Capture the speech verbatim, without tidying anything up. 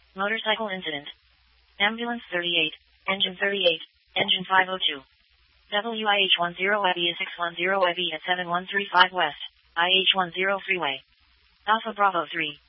Motorcycle incident. Ambulance thirty-eight, engine thirty-eight, engine five oh two. W I H ten I B six ten I B at seven one three five West, I H ten freeway. Alpha Bravo three.